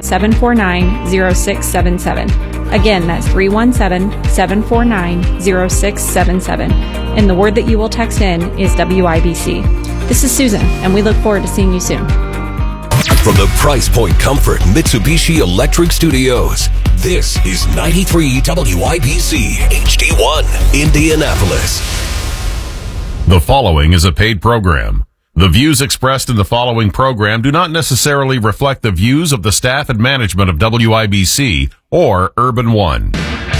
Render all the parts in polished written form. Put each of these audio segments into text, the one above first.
317-749-0677. Again, that's 317-749-0677. And the word that you will text in is WIBC. This is Susan, and we look forward to seeing you soon. From the Price Point Comfort Mitsubishi Electric Studios, this is 93 WIBC HD1, Indianapolis. The following is a paid program. The views expressed in the following program do not necessarily reflect the views of the staff and management of WIBC or Urban One.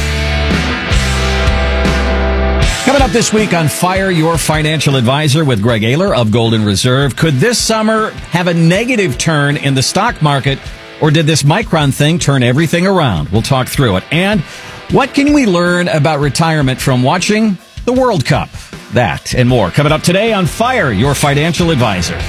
Coming up this week on Fire Your Financial Advisor with Greg Ayler of Golden Reserve. Could this summer have a negative turn in the stock market, or did this Micron thing turn everything around? We'll talk through it. And what can we learn about retirement from watching the World Cup? That and more coming up today on Fire Your Financial Advisor.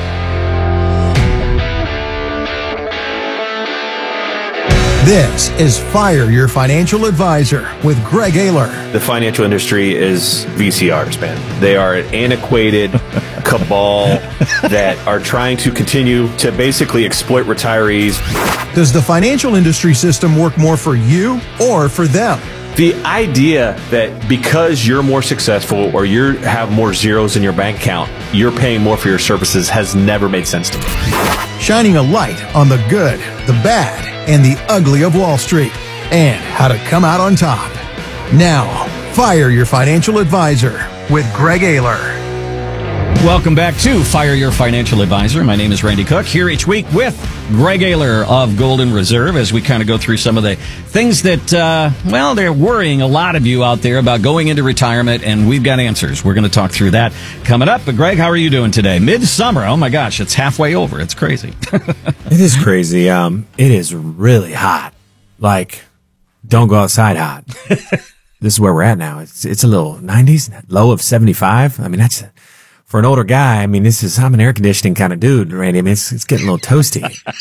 This is Fire Your Financial Advisor with Greg Ayler. The financial industry is VCRs, man. They are an antiquated cabal that are trying to continue to basically exploit retirees. Does the financial industry system work more for you or for them? The idea that because you're more successful or you have more zeros in your bank account, you're paying more for your services has never made sense to me. Shining a light on the good, the bad, and the ugly of Wall Street, and how to come out on top. Now, Fire Your Financial Advisor with Greg Ayler. Welcome back to Fire Your Financial Advisor. My name is Randy Cook, here each week with Greg Ayler of Golden Reserve as we kind of go through some of the things that, they're worrying a lot of you out there about going into retirement, and we've got answers. We're going to talk through that coming up. But Greg, how are you doing today? Midsummer, oh my gosh, it's halfway over. It's crazy. It is crazy. It is really hot. Like, don't go outside hot. This is where we're at now. It's a little 90s, low of 75. I mean, that's... For an older guy, I mean, I'm an air conditioning kind of dude, Randy. I mean, it's getting a little toasty.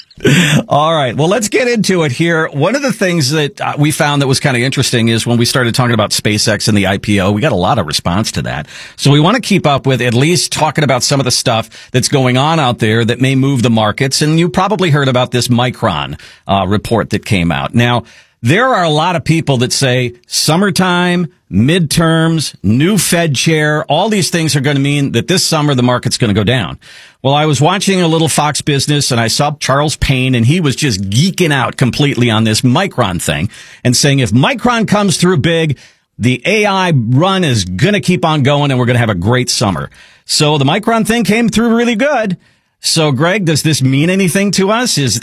All right. Well, let's get into it here. One of the things that we found that was kind of interesting is when we started talking about SpaceX and the IPO, we got a lot of response to that. So we want to keep up with at least talking about some of the stuff that's going on out there that may move the markets. And you probably heard about this Micron report that came out. Now, there are a lot of people that say summertime, midterms, new Fed chair, all these things are going to mean that this summer the market's going to go down. Well, I was watching a little Fox Business and I saw Charles Payne and he was just geeking out completely on this Micron thing and saying if Micron comes through big, the AI run is going to keep on going and we're going to have a great summer. So the Micron thing came through really good. So, Greg, does this mean anything to us? Is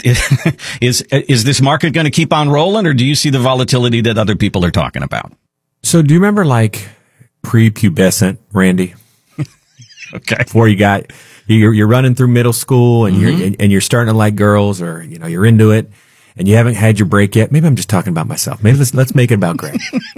this market going to keep on rolling, or do you see the volatility that other people are talking about? So, do you remember like prepubescent, Randy? Okay. Before you're running through middle school and you're starting to like girls, or you're into it, and you haven't had your break yet. Maybe I'm just talking about myself. Maybe let's make it about Greg.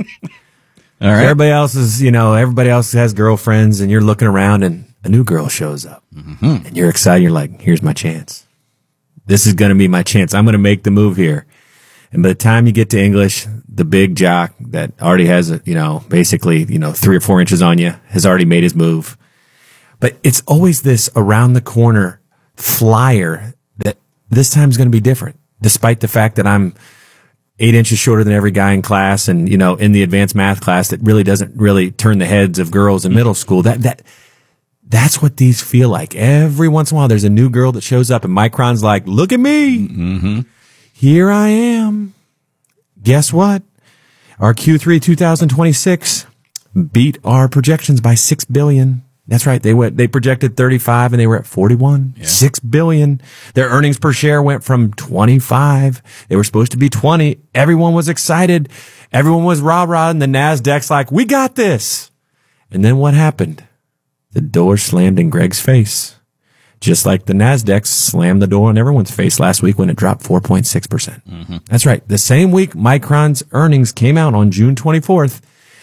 All right. So everybody else has girlfriends, and you're looking around and a new girl shows up and you're excited. You're like, here's my chance. This is going to be my chance. I'm going to make the move here. And by the time you get to English, the big jock that already has, basically, 3 or 4 inches on you has already made his move. But it's always this around the corner flyer that this time is going to be different, despite the fact that I'm 8 inches shorter than every guy in class. And, in the advanced math class that really doesn't really turn the heads of girls in middle school. That's what these feel like. Every once in a while, there's a new girl that shows up, and Micron's like, look at me. Mm-hmm. Here I am. Guess what? Our Q3 2026 beat our projections by $6 billion. That's right. They projected 35 and they were at 41. Yeah. $6 billion. Their earnings per share went from 25. They were supposed to be 20. Everyone was excited. Everyone was rah-rah, and the NASDAQ's like, we got this. And then what happened? The door slammed in Greg's face, just like the NASDAQ slammed the door on everyone's face last week when it dropped 4.6%. Mm-hmm. That's right. The same week Micron's earnings came out on June 24th,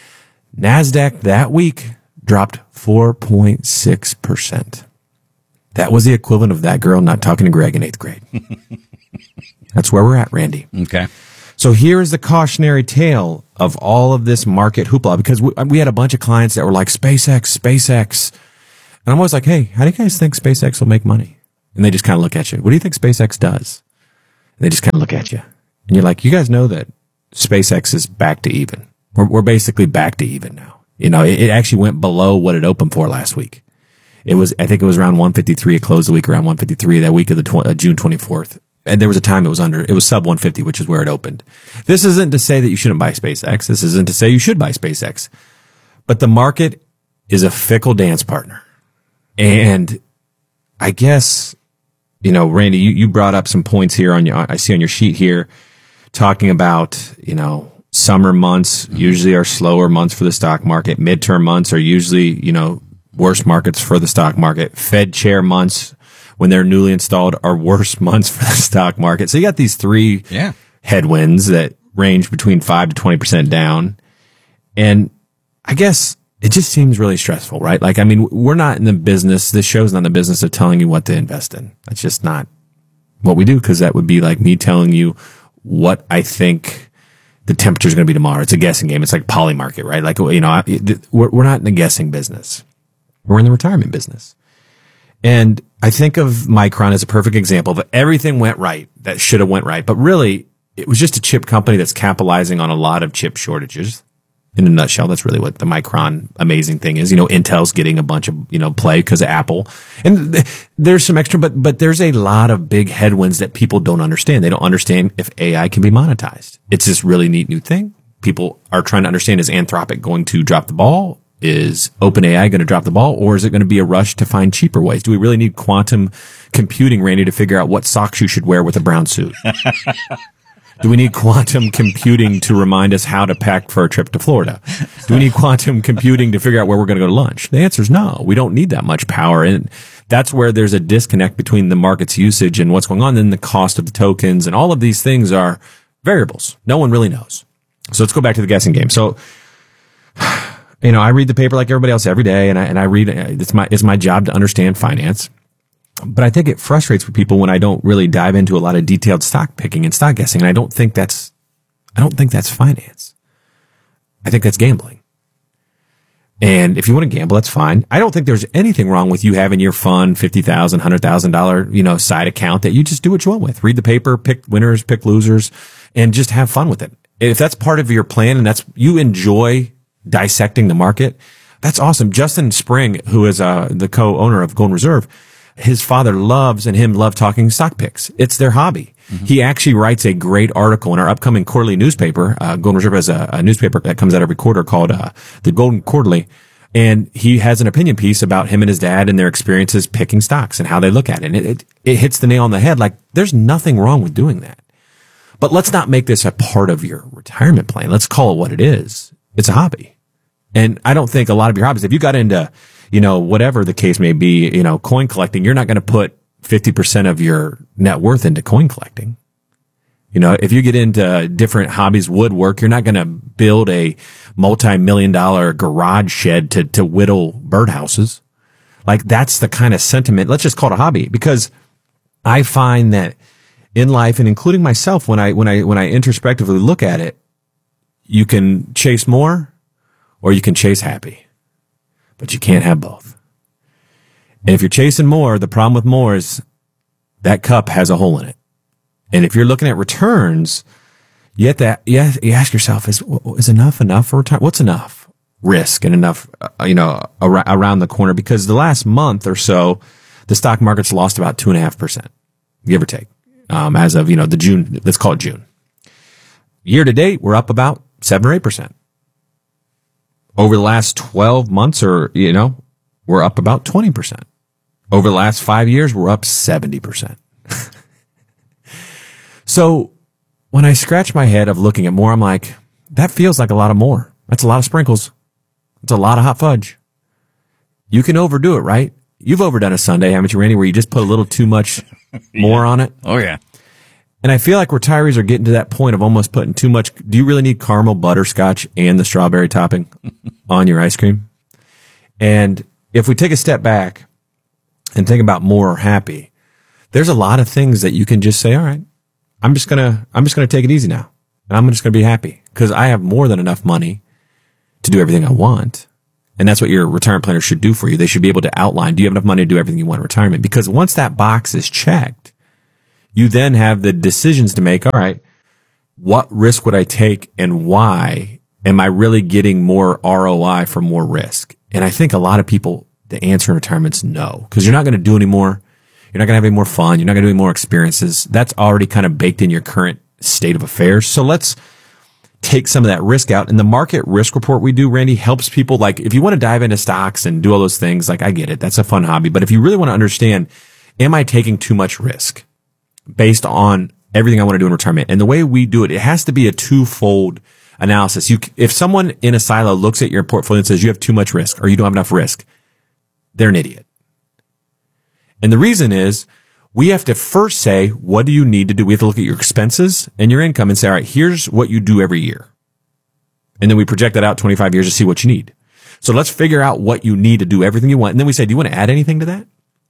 NASDAQ that week dropped 4.6%. That was the equivalent of that girl not talking to Greg in 8th grade. That's where we're at, Randy. Okay. So here is the cautionary tale of all of this market hoopla, because we had a bunch of clients that were like, SpaceX. And I'm always like, hey, how do you guys think SpaceX will make money? And they just kind of look at you. What do you think SpaceX does? they just kind of look at you. And you're like, you guys know that SpaceX is back to even. We're basically back to even now. It actually went below what it opened for last week. I think it was around 153. It closed the week around 153 that week of the June 24th. And there was a time it was sub 150, which is where it opened. This isn't to say that you shouldn't buy SpaceX. This isn't to say you should buy SpaceX. But the market is a fickle dance partner. And I guess, Randy, you brought up some points here I see on your sheet here, talking about, summer months usually are slower months for the stock market. Midterm months are usually, worst markets for the stock market. Fed chair months, when they're newly installed, are worst months for the stock market. So you got these three headwinds that range between 5 to 20% down. And I guess it just seems really stressful, right? Like, I mean, we're not in the business, this show's not in the business of telling you what to invest in. That's just not what we do, because that would be like me telling you what I think the temperature is going to be tomorrow. It's a guessing game. It's like poly market, right? Like, we're not in the guessing business. We're in the retirement business. And I think of Micron as a perfect example of everything went right that should have went right. But really, it was just a chip company that's capitalizing on a lot of chip shortages. In a nutshell, that's really what the Micron amazing thing is. Intel's getting a bunch of, play because of Apple. And there's some extra, but there's a lot of big headwinds that people don't understand. They don't understand if AI can be monetized. It's this really neat new thing. People are trying to understand, is Anthropic going to drop the ball? Is OpenAI going to drop the ball, or is it going to be a rush to find cheaper ways? Do we really need quantum computing, Randy, to figure out what socks you should wear with a brown suit? Do we need quantum computing to remind us how to pack for a trip to Florida? Do we need quantum computing to figure out where we're going to go to lunch? The answer is no. We don't need that much power. And that's where there's a disconnect between the market's usage and what's going on. Then the cost of the tokens and all of these things are variables. No one really knows. So let's go back to the guessing game. So, I read the paper like everybody else every day, and I read, it's my job to understand finance. But I think it frustrates for people when I don't really dive into a lot of detailed stock picking and stock guessing. And I don't think that's finance. I think that's gambling. And if you want to gamble, that's fine. I don't think there's anything wrong with you having your fun $50,000, $100,000, side account that you just do what you want with. Read the paper, pick winners, pick losers, and just have fun with it. If that's part of your plan and you enjoy dissecting the market, that's awesome. Justin Spring, who is the co-owner of Golden Reserve, his father love talking stock picks. It's their hobby. Mm-hmm. He actually writes a great article in our upcoming quarterly newspaper. Golden Reserve has a newspaper that comes out every quarter called the Golden Quarterly. And he has an opinion piece about him and his dad and their experiences picking stocks and how they look at it. And it hits the nail on the head. Like, there's nothing wrong with doing that. But let's not make this a part of your retirement plan. Let's call it what it is. It's a hobby. And I don't think a lot of your hobbies, if you got into, whatever the case may be, coin collecting, you're not going to put 50% of your net worth into coin collecting. If you get into different hobbies, woodwork, you're not going to build a multi-million-dollar garage shed to whittle birdhouses. Like, that's the kind of sentiment. Let's just call it a hobby, because I find that in life, and including myself, when I introspectively look at it, you can chase more or you can chase happy, but you can't have both. And if you're chasing more, the problem with more is that cup has a hole in it. And if you're looking at returns, you ask yourself, is enough for retirement? What's enough risk and enough, around the corner? Because the last month or so, the stock market's lost about 2.5%, give or take, as of, the June, let's call it June. Year to date, we're up about 7 or 8%. Over the last 12 months we're up about 20%. Over the last 5 years, we're up 70%. So when I scratch my head of looking at more, I'm like, that feels like a lot of more. That's a lot of sprinkles. It's a lot of hot fudge. You can overdo it, right? You've overdone a sundae, haven't you, Randy, where you just put a little too much more on it? Oh, yeah. And I feel like retirees are getting to that point of almost putting too much. Do you really need caramel butterscotch and the strawberry topping on your ice cream? And if we take a step back and think about more or happy, there's a lot of things that you can just say, all right, I'm just gonna take it easy now. And I'm just gonna be happy because I have more than enough money to do everything I want. And that's what your retirement planner should do for you. They should be able to outline, do you have enough money to do everything you want in retirement? Because once that box is checked, you then have the decisions to make. All right, what risk would I take and why? Am I really getting more ROI for more risk? And I think a lot of people, the answer in retirement is no, because you're not going to do any more. You're not going to have any more fun. You're not going to do any more experiences. That's already kind of baked in your current state of affairs. So let's take some of that risk out. And the market risk report we do, Randy, helps people. Like if you want to dive into stocks and do all those things, like I get it. That's a fun hobby. But if you really want to understand, am I taking too much risk based on everything I want to do in retirement? And the way we do it, it has to be a twofold analysis. If someone in a silo looks at your portfolio and says you have too much risk or you don't have enough risk, they're an idiot. And the reason is we have to first say, what do you need to do? We have to look at your expenses and your income and say, all right, here's what you do every year. And then we project that out 25 years to see what you need. So let's figure out what you need to do everything you want. And then we say, do you want to add anything to that?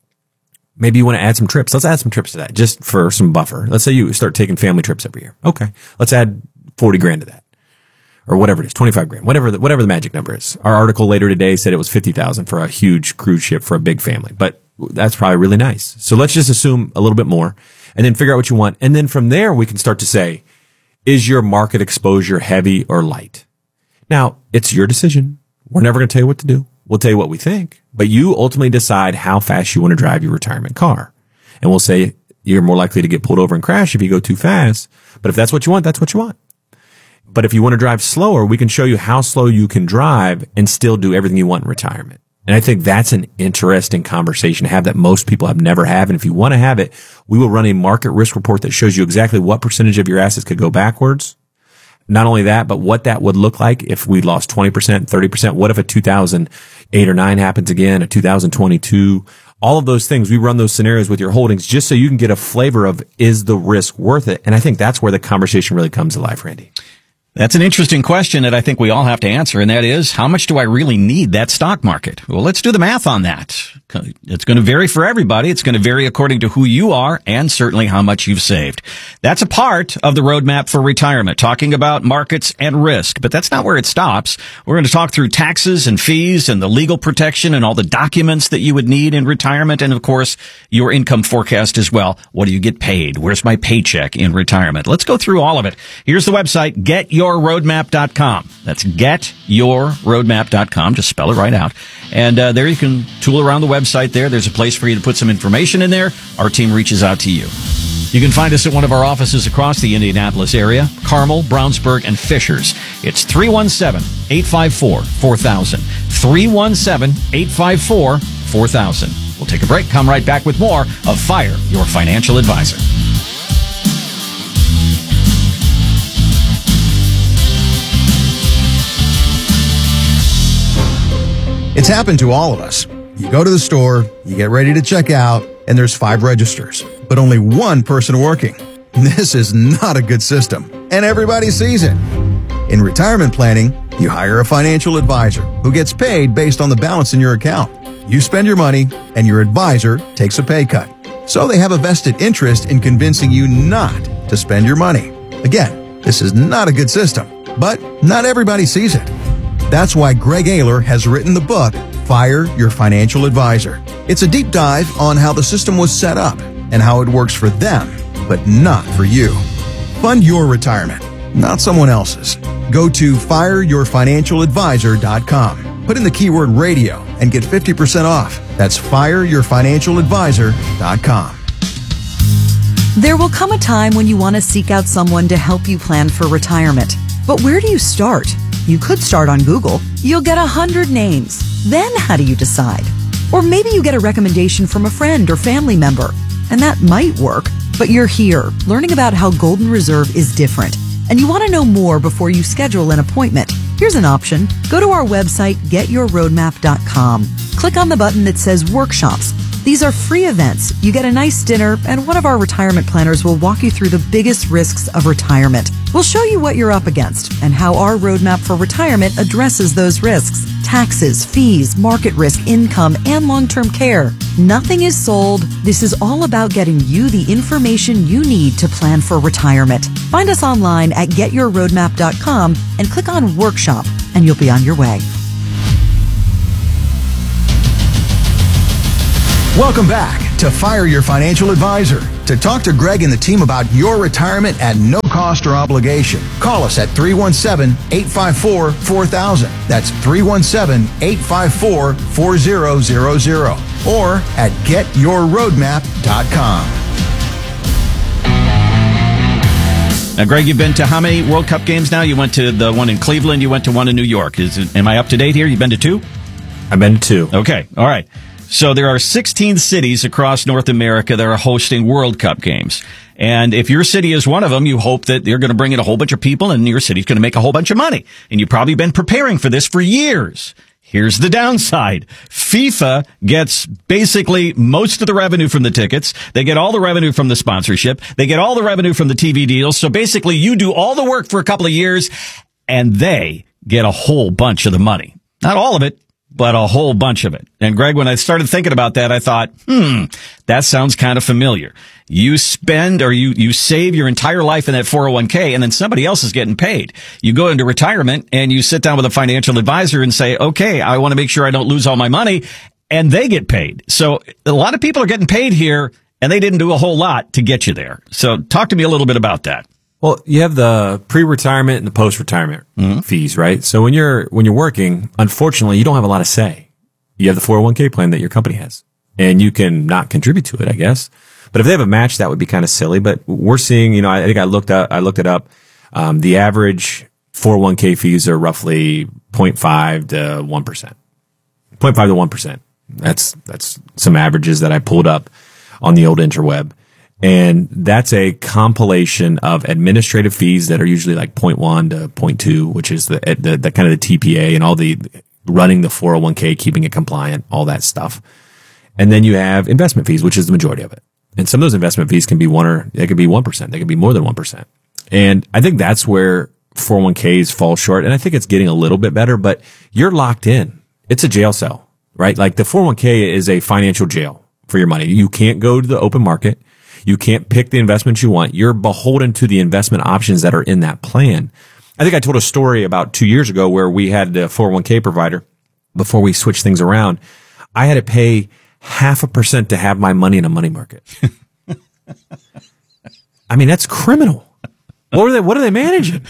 Maybe you want to add some trips. Let's add some trips to that just for some buffer. Let's say you start taking family trips every year. Okay. Let's add 40 grand to that. Or whatever it is, 25 grand, whatever the magic number is. Our article later today said it was 50,000 for a huge cruise ship for a big family, but that's probably really nice. So let's just assume a little bit more and then figure out what you want. And then from there, we can start to say, is your market exposure heavy or light? Now, it's your decision. We're never going to tell you what to do. We'll tell you what we think, but you ultimately decide how fast you want to drive your retirement car. And we'll say you're more likely to get pulled over and crash if you go too fast. But if that's what you want, that's what you want. But if you want to drive slower, we can show you how slow you can drive and still do everything you want in retirement. And I think that's an interesting conversation to have that most people have never had. And if you want to have it, we will run a market risk report that shows you exactly what percentage of your assets could go backwards. Not only that, but what that would look like if we lost 20%, 30%. What if a 2008 or 9 happens again, a 2022? All of those things, we run those scenarios with your holdings just so you can get a flavor of, is the risk worth it? And I think that's where the conversation really comes to life, Randy. That's an interesting question that I think we all have to answer, and that is, how much do I really need that stock market? Well, let's do the math on that. It's going to vary for everybody. It's going to vary according to who you are and certainly how much you've saved. That's a part of the roadmap for retirement, talking about markets and risk, but that's not where it stops. We're going to talk through taxes and fees and the legal protection and all the documents that you would need in retirement, and of course, your income forecast as well. What do you get paid? Where's my paycheck in retirement? Let's go through all of it. Here's the website, getyourroadmap.com. That's getyourroadmap.com. Just spell it right out. And there you can tool around the website there. There's a place for you to put some information in there. Our team reaches out to you. You can find us at one of our offices across the Indianapolis area, Carmel, Brownsburg, and Fishers. It's 317-854-4000. 317-854-4000. We'll take a break, come right back with more of Fire Your Financial Advisor. It's happened to all of us. You go to the store, you get ready to check out, and there's 5 registers, but only one person working. This is not a good system, and everybody sees it. In retirement planning, you hire a financial advisor who gets paid based on the balance in your account. You spend your money, and your advisor takes a pay cut. So they have a vested interest in convincing you not to spend your money. Again, this is not a good system, but not everybody sees it. That's why Greg Ayler has written the book, Fire Your Financial Advisor. It's a deep dive on how the system was set up and how it works for them, but not for you. Fund your retirement, not someone else's. Go to fireyourfinancialadvisor.com. Put in the keyword radio and get 50% off. That's fireyourfinancialadvisor.com. There will come a time when you want to seek out someone to help you plan for retirement. But where do you start? You could start on Google. You'll get 100 names. Then how do you decide? Or maybe you get a recommendation from a friend or family member, and that might work, but you're here learning about how Golden Reserve is different, and you want to know more before you schedule an appointment. Here's an option. Go to our website, getyourroadmap.com. Click on the button that says Workshops. These are free events. You get a nice dinner, and one of our retirement planners will walk you through the biggest risks of retirement. We'll show you what you're up against and how our roadmap for retirement addresses those risks. Taxes, fees, market risk, income, and long-term care. Nothing is sold. This is all about getting you the information you need to plan for retirement. Find us online at getyourroadmap.com and click on Workshop, and you'll be on your way. Welcome back to fire your financial advisor. To talk to Greg and the team about your retirement at no cost or obligation, call us at 317-854-4000. That's 317-854-4000 or at getyourroadmap.com. Now, Greg, you've been to how many World Cup games now? You went to the one in Cleveland. You went to one in New York. Am I up to date here? You've been to 2? I've been to 2. Okay. All right. So there are 16 cities across North America that are hosting World Cup games. And if your city is one of them, you hope that they're going to bring in a whole bunch of people and your city's going to make a whole bunch of money. And you've probably been preparing for this for years. Here's the downside. FIFA gets basically most of the revenue from the tickets. They get all the revenue from the sponsorship. They get all the revenue from the TV deals. So basically you do all the work for a couple of years and they get a whole bunch of the money. Not all of it, but a whole bunch of it. And Greg, when I started thinking about that, I thought, that sounds kind of familiar. You spend or you save your entire life in that 401k and then somebody else is getting paid. You go into retirement and you sit down with a financial advisor and say, okay, I want to make sure I don't lose all my money, and they get paid. So a lot of people are getting paid here and they didn't do a whole lot to get you there. So talk to me a little bit about that. Well, you have the pre-retirement and the post-retirement fees, right? So when you're working, unfortunately, you don't have a lot of say. You have the 401k plan that your company has, and you can not contribute to it, I guess. But if they have a match, that would be kind of silly. But we're seeing, I think I looked it up. The average 401k fees are roughly 0.5 to 1%. 0.5 to 1%. That's some averages that I pulled up on the old interweb. And that's a compilation of administrative fees that are usually like 0.1 to 0.2, which is the kind of the TPA and all the running the 401k, keeping it compliant, all that stuff. And then you have investment fees, which is the majority of it. And some of those investment fees can be they could be 1%. They could be more than 1%. And I think that's where 401ks fall short. And I think it's getting a little bit better, but you're locked in. It's a jail cell, right? Like the 401k is a financial jail for your money. You can't go to the open market. You can't pick the investments you want. You're beholden to the investment options that are in that plan. I think I told a story about 2 years ago where we had a 401k provider before we switched things around. I had to pay 0.5% to have my money in a money market. I mean, that's criminal. What are they managing?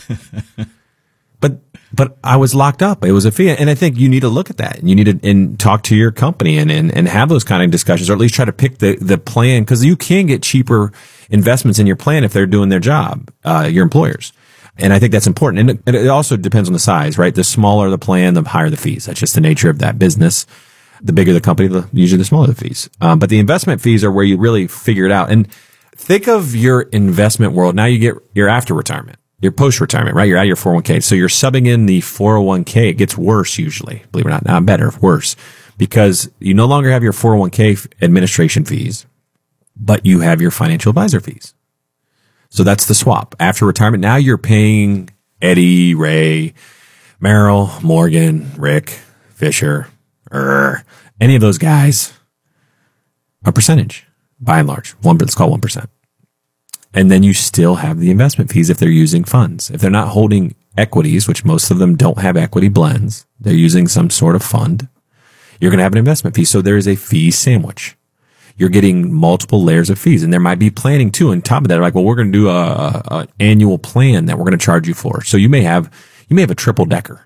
But I was locked up. It was a fee. And I think you need to look at that and you need to talk to your company and have those kind of discussions, or at least try to pick the plan, because you can get cheaper investments in your plan if they're doing their job, your employers. And I think that's important. And it also depends on the size, right? The smaller the plan, the higher the fees. That's just the nature of that business. The bigger the company, usually the smaller the fees. But the investment fees are where you really figure it out. And think of your investment world. Now you're after retirement. You're post-retirement, right? You're out of your 401k. So you're subbing in the 401k. It gets worse usually. Believe it or not better, worse. Because you no longer have your 401k administration fees, but you have your financial advisor fees. So that's the swap. After retirement, now you're paying Eddie, Ray, Merrill, Morgan, Rick, Fisher, any of those guys, a percentage, by and large. Let's call 1%. And then you still have the investment fees if they're using funds. If they're not holding equities, which most of them don't have equity blends, they're using some sort of fund, you're going to have an investment fee. So there is a fee sandwich. You're getting multiple layers of fees. And there might be planning too on top of that. Like, well, we're going to do an annual plan that we're going to charge you for. So you may have a triple decker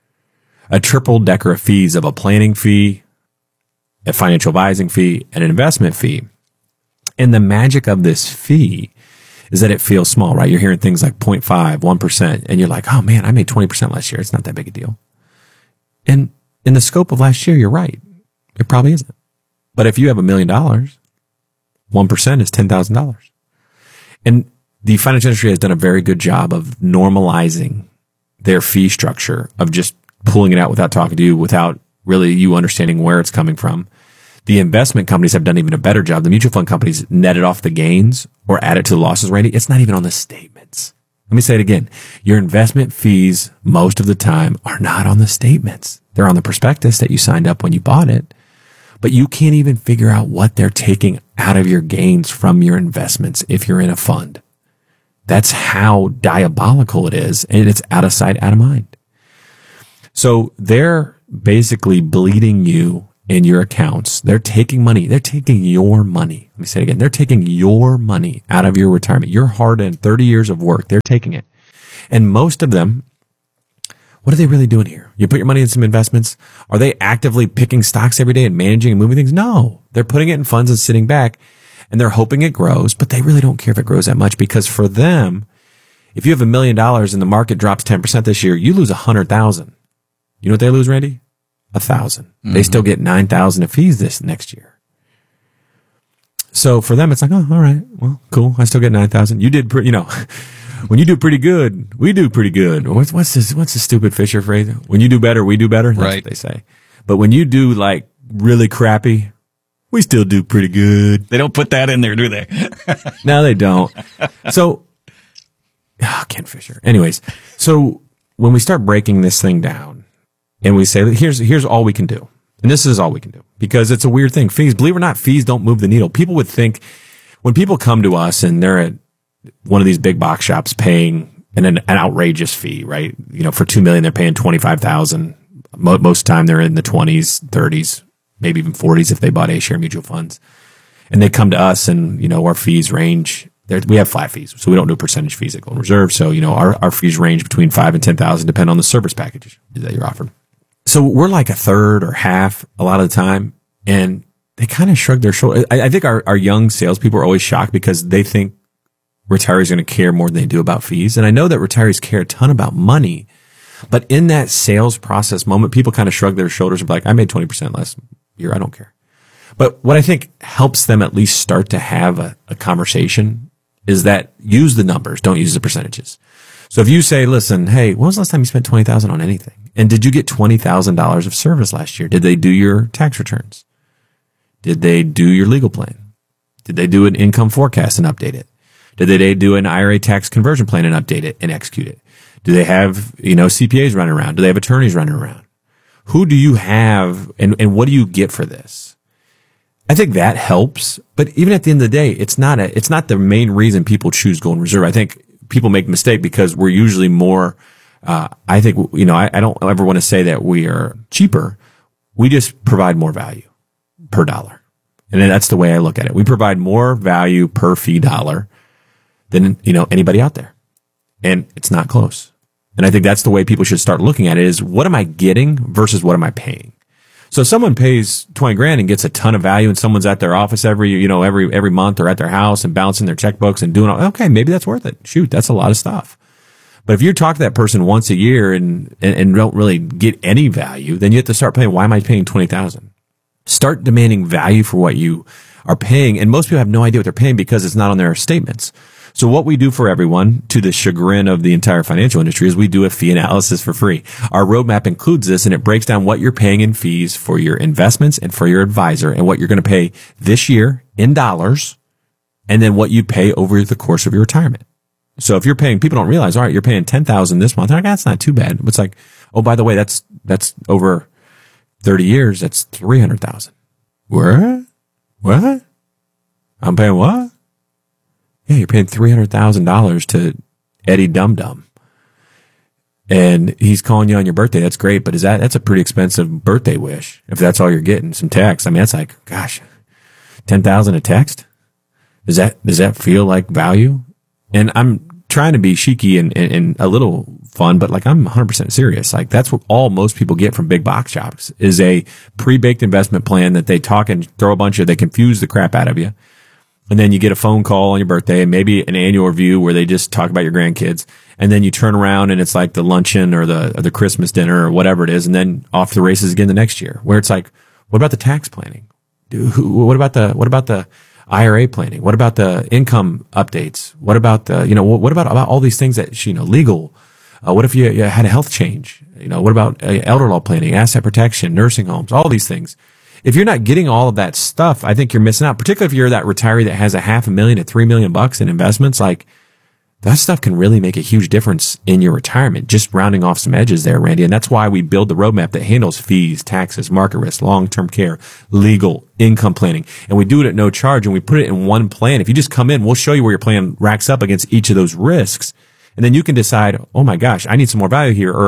of fees of a planning fee, a financial advising fee, and an investment fee. And the magic of this fee is that it feels small, right? You're hearing things like 0.5, 1%, and you're like, oh man, I made 20% last year. It's not that big a deal. And in the scope of last year, you're right. It probably isn't. But if you have $1 million, 1% is $10,000. And the financial industry has done a very good job of normalizing their fee structure, of just pulling it out without talking to you, without really you understanding where it's coming from. The investment companies have done even a better job. The mutual fund companies netted off the gains or added to the losses, Randy. It's not even on the statements. Let me say it again. Your investment fees, most of the time, are not on the statements. They're on the prospectus that you signed up when you bought it. But you can't even figure out what they're taking out of your gains from your investments if you're in a fund. That's how diabolical it is. And it's out of sight, out of mind. So they're basically bleeding you in your accounts. They're taking money. They're taking your money. Let me say it again. They're taking your money out of your retirement. Your hard-earned 30 years of work. They're taking it. And most of them, what are they really doing here? You put your money in some investments. Are they actively picking stocks every day and managing and moving things? No. They're putting it in funds and sitting back, and they're hoping it grows, but they really don't care if it grows that much, because for them, if you have $1 million and the market drops 10% this year, you lose 100,000. You know what they lose, Randy? 1,000. Mm-hmm. They still get 9,000 of fees this next year. So for them, it's like, oh, all right, well, cool. I still get 9,000. You did pretty, when you do pretty good, we do pretty good. What's the stupid Fisher phrase? When you do better, we do better. That's what they say. But when you do like really crappy, we still do pretty good. They don't put that in there, do they? No, they don't. So, Ken Fisher. Anyways, so when we start breaking this thing down and we say, here's all we can do. And this is all we can do, because it's a weird thing. Fees, believe it or not, fees don't move the needle. People would think when people come to us and they're at one of these big box shops paying an outrageous fee, right? For $2 million, they're paying $25,000. Most of the time they're in the 20s, 30s, maybe even 40s if they bought A-share mutual funds. And they come to us and, our fees range. We have flat fees, so we don't do percentage fees at Golden Reserve. So, our fees range between $5,000 and $10,000, depending on the service package that you're offered. So we're like a third or half a lot of the time, and they kind of shrug their shoulders. I think our young salespeople are always shocked because they think retirees are going to care more than they do about fees. And I know that retirees care a ton about money, but in that sales process moment, people kind of shrug their shoulders and be like, I made 20% last year. I don't care. But what I think helps them at least start to have a conversation is that use the numbers, don't use the percentages. So if you say, listen, hey, when was the last time you spent $20,000 on anything? And did you get $20,000 of service last year? Did they do your tax returns? Did they do your legal plan? Did they do an income forecast and update it? Did they do an IRA tax conversion plan and update it and execute it? Do they have, CPAs running around? Do they have attorneys running around? Who do you have and what do you get for this? I think that helps. But even at the end of the day, it's not the main reason people choose Golden Reserve. I think people make a mistake because we're usually more, I think, I don't ever want to say that we are cheaper. We just provide more value per dollar. And that's the way I look at it. We provide more value per fee dollar than, anybody out there. And it's not close. And I think that's the way people should start looking at it is what am I getting versus what am I paying? So if someone pays $20,000 and gets a ton of value and someone's at their office every month or at their house and bouncing their checkbooks and doing okay, maybe that's worth it. Shoot, that's a lot of stuff. But if you talk to that person once a year and don't really get any value, then you have to start paying, why am I paying $20,000? Start demanding value for what you are paying. And most people have no idea what they're paying because it's not on their statements. So what we do for everyone, to the chagrin of the entire financial industry, is we do a fee analysis for free. Our roadmap includes this, and it breaks down what you're paying in fees for your investments and for your advisor and what you're going to pay this year in dollars, and then what you pay over the course of your retirement. So if you're paying, people don't realize, all right, you're paying $10,000 this month. They're like, that's not too bad. It's like, oh, by the way, that's over 30 years. That's $300,000. What? I'm paying what? Yeah, you're paying $300,000 to Eddie Dum Dum, and he's calling you on your birthday. That's great, but that's a pretty expensive birthday wish if that's all you're getting. Some text. I mean, that's like, gosh, $10,000 a text. Does that feel like value? And I'm trying to be cheeky and a little fun, but like I'm 100% serious. Like that's what most people get from big box shops is a pre-baked investment plan that they talk and throw they confuse the crap out of you. And then you get a phone call on your birthday and maybe an annual review where they just talk about your grandkids. And then you turn around and it's like the luncheon or the Christmas dinner or whatever it is. And then off to the races again the next year, where it's like, what about the tax planning? What about the IRA planning? What about the income updates? What about what about all these things that, legal? What if you had a health change? What about elder law planning, asset protection, nursing homes, all these things? If you're not getting all of that stuff, I think you're missing out, particularly if you're that retiree that has $500,000 to $3 million in investments. Like that stuff can really make a huge difference in your retirement, just rounding off some edges there, Randy. And that's why we build the roadmap that handles fees, taxes, market risk, long-term care, legal, income planning. And we do it at no charge and we put it in one plan. If you just come in, we'll show you where your plan racks up against each of those risks. And then you can decide, oh my gosh, I need some more value here, or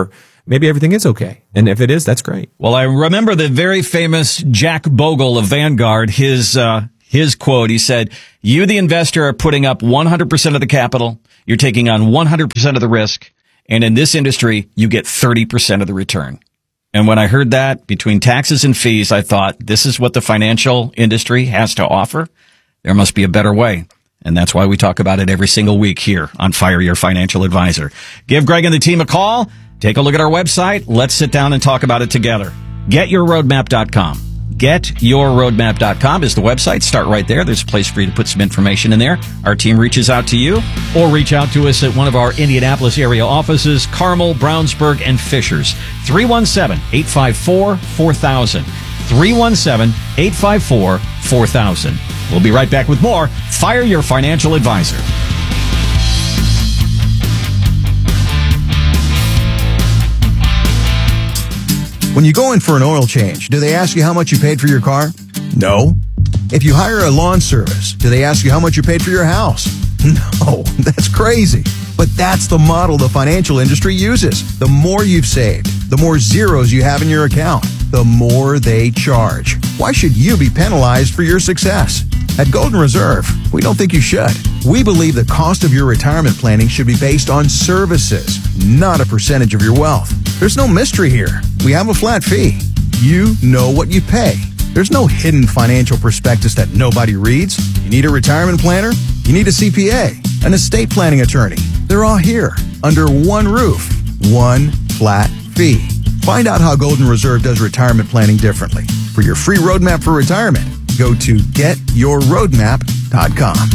maybe everything is okay. And if it is, that's great. Well, I remember the very famous Jack Bogle of Vanguard, his quote. He said, "You, the investor, are putting up 100% of the capital. You're taking on 100% of the risk. And in this industry, you get 30% of the return." And when I heard that, between taxes and fees, I thought, this is what the financial industry has to offer. There must be a better way. And that's why we talk about it every single week here on Fire Your Financial Advisor. Give Greg and the team a call. Take a look at our website. Let's sit down and talk about it together. GetYourRoadmap.com. GetYourRoadmap.com is the website. Start right there. There's a place for you to put some information in there. Our team reaches out to you, or reach out to us at one of our Indianapolis area offices, Carmel, Brownsburg, and Fishers. 317-854-4000. 317-854-4000. We'll be right back with more Fire Your Financial Advisor. When you go in for an oil change, do they ask you how much you paid for your car? No. If you hire a lawn service, do they ask you how much you paid for your house? No, that's crazy. But that's the model the financial industry uses. The more you've saved, the more zeros you have in your account, the more they charge. Why should you be penalized for your success? At Golden Reserve, we don't think you should. We believe the cost of your retirement planning should be based on services, not a percentage of your wealth. There's no mystery here. We have a flat fee. You know what you pay. There's no hidden financial prospectus that nobody reads. You need a retirement planner? You need a CPA, an estate planning attorney. They're all here, under one roof, one flat fee. Find out how Golden Reserve does retirement planning differently. For your free roadmap for retirement, go to getyourroadmap.com.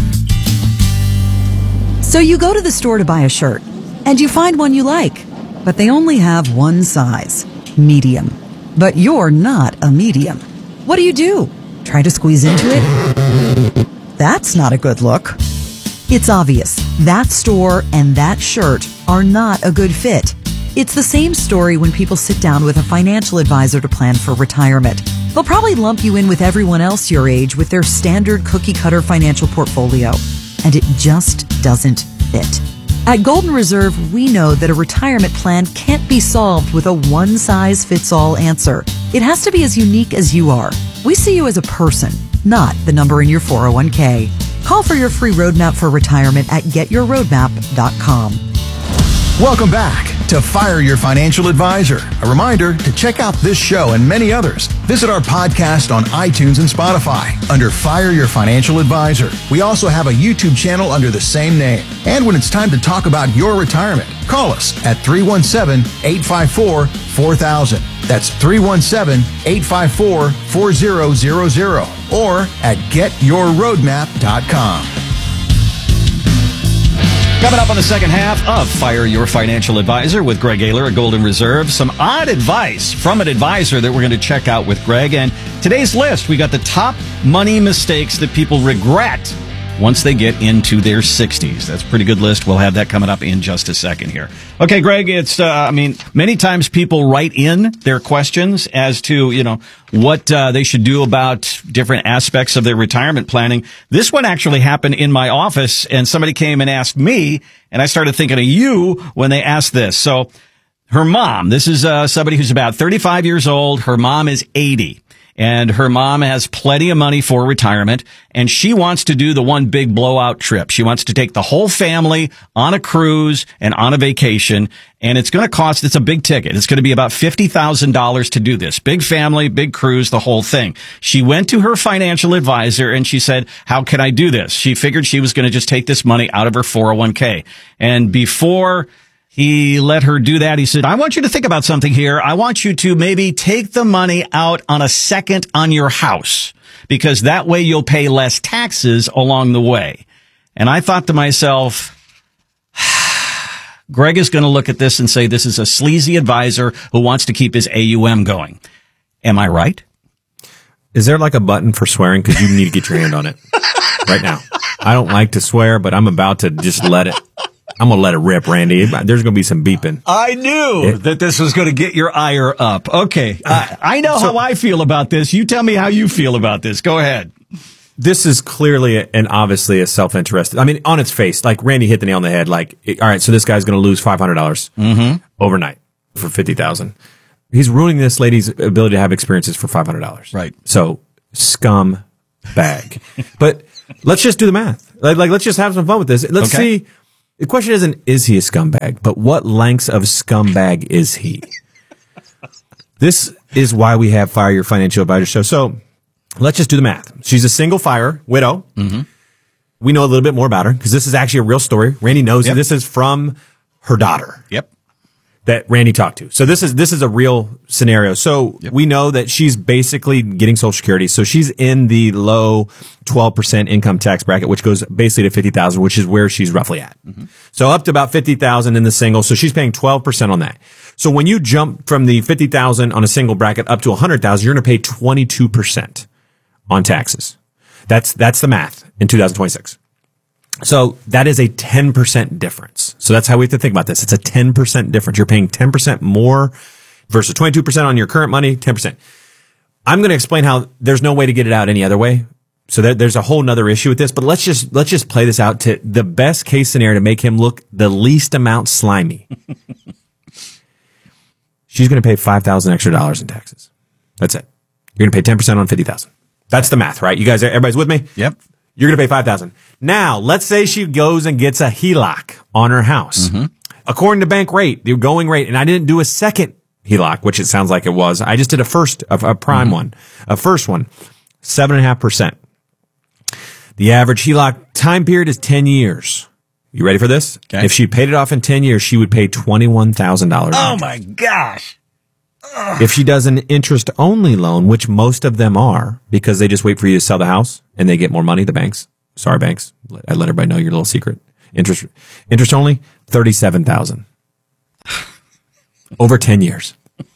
So you go to the store to buy a shirt, and you find one you like, but they only have one size, medium. But you're not a medium. What do? Try to squeeze into it? That's not a good look. It's obvious. That store and that shirt are not a good fit. It's the same story when people sit down with a financial advisor to plan for retirement. They'll probably lump you in with everyone else your age with their standard cookie-cutter financial portfolio, and it just doesn't fit. At Golden Reserve, we know that a retirement plan can't be solved with a one-size-fits-all answer. It has to be as unique as you are. We see you as a person, not the number in your 401k. Call for your free roadmap for retirement at getyourroadmap.com. Welcome back to Fire Your Financial Advisor. A reminder to check out this show and many others. Visit our podcast on iTunes and Spotify under Fire Your Financial Advisor. We also have a YouTube channel under the same name. And when it's time to talk about your retirement, call us at 317-854-4000. That's 317-854-4000 or at getyourroadmap.com. Coming up on the second half of Fire Your Financial Advisor with Greg Ayler at Golden Reserve. Some odd advice from an advisor that we're going to check out with Greg. And today's list, we got the top money mistakes that people regret once they get into their 60s. That's a pretty good list. We'll have that coming up in just a second here. Okay, Greg, it's, many times people write in their questions as to, what they should do about different aspects of their retirement planning. This one actually happened in my office, and somebody came and asked me, and I started thinking of you when they asked this. So her mom, this is somebody who's about 35 years old. Her mom is 80. And her mom has plenty of money for retirement, and she wants to do the one big blowout trip. She wants to take the whole family on a cruise and on a vacation, and it's going to cost, it's a big ticket. It's going to be about $50,000 to do this. Big family, big cruise, the whole thing. She went to her financial advisor and she said, how can I do this? She figured she was going to just take this money out of her 401k. And before he let her do that, he said, I want you to think about something here. I want you to maybe take the money out on a second on your house, because that way you'll pay less taxes along the way. And I thought to myself, Greg is going to look at this and say, this is a sleazy advisor who wants to keep his AUM going. Am I right? Is there like a button for swearing? Because you need to get your hand on it right now. I don't like to swear, but I'm about to just let it. I'm going to let it rip, Randy. There's going to be some beeping. I knew that this was going to get your ire up. Okay. I know how I feel about this. You tell me how you feel about this. Go ahead. This is clearly and obviously a self-interested. I mean, on its face, like Randy hit the nail on the head. Like, all right, so this guy's going to lose $500 overnight. for $50,000. He's ruining this lady's ability to have experiences for $500. Right. So scum bag. But let's just do the math. Like let's just have some fun with this. Let's see. The question isn't, is he a scumbag? But what lengths of scumbag is he? This is why we have Fire Your Financial Advisor show. So let's just do the math. She's a single fire widow. Mm-hmm. We know a little bit more about her because this is actually a real story. Randy knows that this is from her daughter. Yep. That Randy talked to. So this is a real scenario. So we know that she's basically getting Social Security. So she's in the low 12% income tax bracket, which goes basically to $50,000, which is where she's roughly at. Mm-hmm. So up to about $50,000 in the single. So she's paying 12% on that. So when you jump from the $50,000 on a single bracket up to $100,000, you're going to pay 22% on taxes. That's the math in 2026. So that is a 10% difference. So that's how we have to think about this. It's a 10% difference. You're paying 10% more versus 22% on your current money, 10%. I'm going to explain how there's no way to get it out any other way. So there's a whole nother issue with this, but let's just play this out to the best case scenario to make him look the least amount slimy. She's going to pay $5,000 extra in taxes. That's it. You're going to pay 10% on $50,000. That's the math, right? You guys, everybody's with me? Yep. You're going to pay $5,000. Now, let's say she goes and gets a HELOC on her house. Mm-hmm. According to bank rate, the going rate, and I didn't do a second HELOC, which it sounds like it was. I just did a prime one. A first one, 7.5%. The average HELOC time period is 10 years. You ready for this? Okay. If she paid it off in 10 years, she would pay $21,000. Oh my gosh. If she does an interest-only loan, which most of them are, because they just wait for you to sell the house and they get more money, the banks. Sorry, banks. I let everybody know your little secret. Interest only, $37,000. Over 10 years.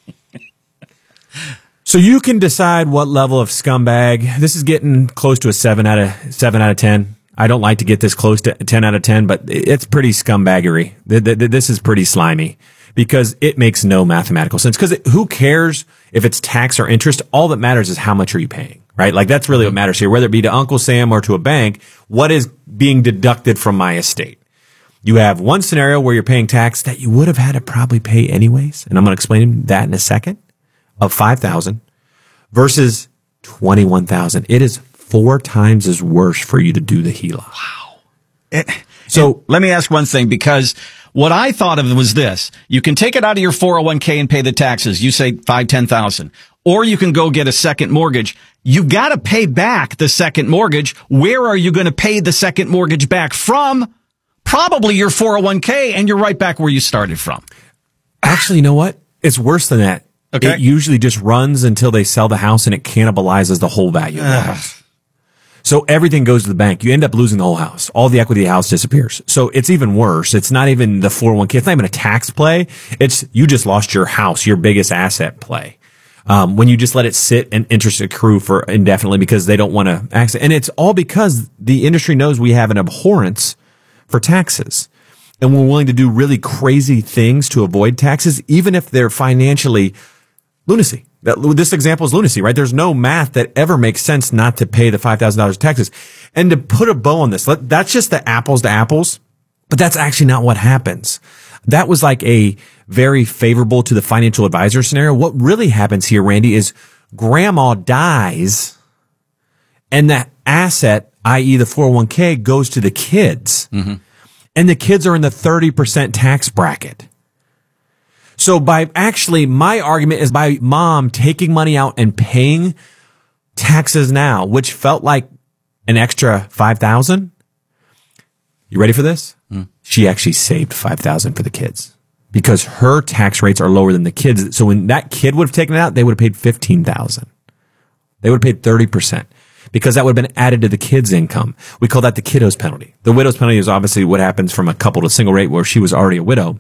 So you can decide what level of scumbag. This is getting close to a 7 out of 10. I don't like to get this close to 10 out of 10, but it's pretty scumbaggery. This is pretty slimy. Because it makes no mathematical sense. Because who cares if it's tax or interest? All that matters is how much are you paying, right? Like that's really what matters here. Whether it be to Uncle Sam or to a bank, what is being deducted from my estate? You have one scenario where you're paying tax that you would have had to probably pay anyways, and I'm going to explain that in a second, of $5,000 versus $21,000. It is 4 times as worse for you to do the HELOC. Wow. So let me ask one thing, because what I thought of was this. You can take it out of your 401k and pay the taxes. You say $10,000. Or you can go get a second mortgage. You got to pay back the second mortgage. Where are you going to pay the second mortgage back from? Probably your 401k, and you're right back where you started from. Actually, you know what? It's worse than that. Okay. It usually just runs until they sell the house and it cannibalizes the whole value of the house. So everything goes to the bank. You end up losing the whole house. All the equity of the house disappears. So it's even worse. It's not even the 401k. It's not even a tax play. It's you just lost your house, your biggest asset play. When you just let it sit and interest accrue for indefinitely because they don't want to access. And it's all because the industry knows we have an abhorrence for taxes. And we're willing to do really crazy things to avoid taxes, even if they're financially lunacy. This example is lunacy, right? There's no math that ever makes sense not to pay the $5,000 taxes. And to put a bow on this, that's just the apples to apples, but that's actually not what happens. That was like a very favorable to the financial advisor scenario. What really happens here, Randy, is grandma dies and that asset, i.e. the 401k, goes to the kids. Mm-hmm. And the kids are in the 30% tax bracket. So my argument is by mom taking money out and paying taxes now, which felt like an extra $5,000. You ready for this? She actually saved $5,000 for the kids because her tax rates are lower than the kids. So when that kid would have taken it out, they would have paid $15,000. They would have paid 30% because that would have been added to the kids' income. We call that the kiddos penalty. The widow's penalty is obviously what happens from a couple to single rate where she was already a widow.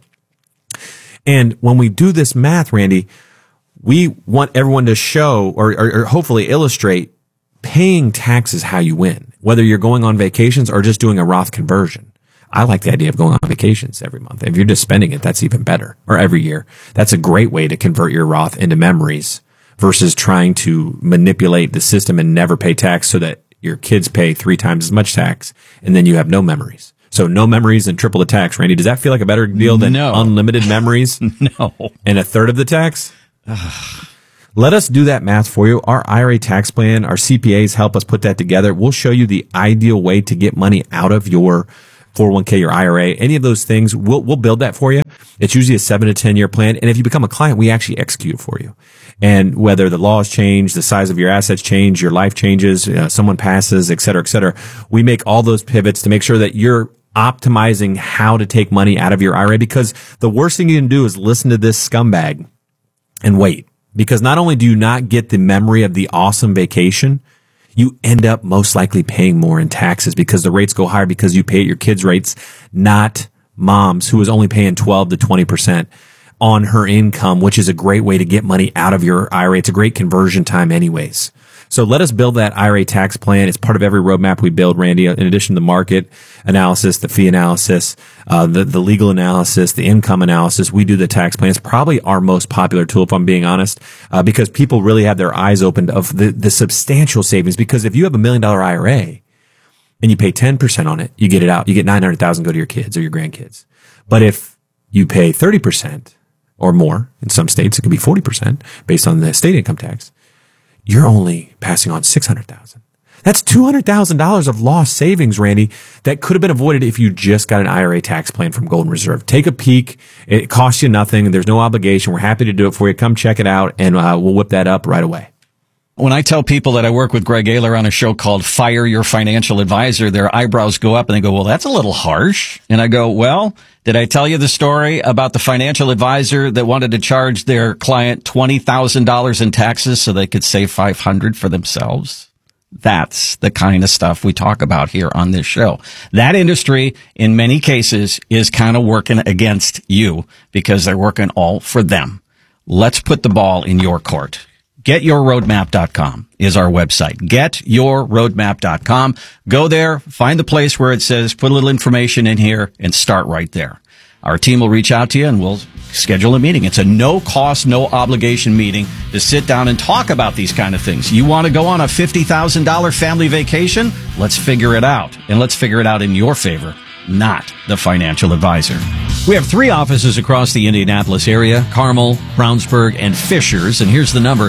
And when we do this math, Randy, we want everyone to show or hopefully illustrate paying taxes how you win, whether you're going on vacations or just doing a Roth conversion. I like the idea of going on vacations every month. If you're just spending it, that's even better. Or every year. That's a great way to convert your Roth into memories versus trying to manipulate the system and never pay tax so that your kids pay 3 times as much tax and then you have no memories. So no memories and triple the tax. Randy, does that feel like a better deal than unlimited memories? No. And a third of the tax? Let us do that math for you. Our IRA tax plan, our CPAs help us put that together. We'll show you the ideal way to get money out of your 401k, your IRA, any of those things. We'll build that for you. It's usually a 7 to 10 year plan. And if you become a client, we actually execute for you. And whether the laws change, the size of your assets change, your life changes, someone passes, et cetera, we make all those pivots to make sure that you're optimizing how to take money out of your IRA, because the worst thing you can do is listen to this scumbag and wait. Because not only do you not get the memory of the awesome vacation, you end up most likely paying more in taxes because the rates go higher because you pay at your kids' rates, not mom's who is only paying 12 to 20% on her income, which is a great way to get money out of your IRA. It's a great conversion time anyways. So let us build that IRA tax plan. It's part of every roadmap we build, Randy, in addition to the market analysis, the fee analysis, the legal analysis, the income analysis. We do the tax plan. It's probably our most popular tool, if I'm being honest, because people really have their eyes opened of the substantial savings. Because if you have $1 million IRA and you pay 10% on it, you get it out. You get $900,000 go to your kids or your grandkids. But if you pay 30% or more, in some states, it could be 40% based on the state income tax, you're only passing on $600,000. That's $200,000 of lost savings, Randy, that could have been avoided if you just got an IRA tax plan from Golden Reserve. Take a peek. It costs you nothing. There's no obligation. We're happy to do it for you. Come check it out, and we'll whip that up right away. When I tell people that I work with Greg Ayler on a show called Fire Your Financial Advisor, their eyebrows go up and they go, well, that's a little harsh. And I go, well, did I tell you the story about the financial advisor that wanted to charge their client $20,000 in taxes so they could save $500 for themselves? That's the kind of stuff we talk about here on this show. That industry, in many cases, is kind of working against you because they're working all for them. Let's put the ball in your court. GetYourRoadmap.com is our website. GetYourRoadmap.com. Go there, find the place where it says put a little information in here and start right there. Our team will reach out to you and we'll schedule a meeting. It's a no cost, no obligation meeting to sit down and talk about these kind of things. You want to go on a $50,000 family vacation? Let's figure it out. And let's figure it out in your favor, not the financial advisor. We have 3 offices across the Indianapolis area, Carmel, Brownsburg, and Fishers. And here's the number,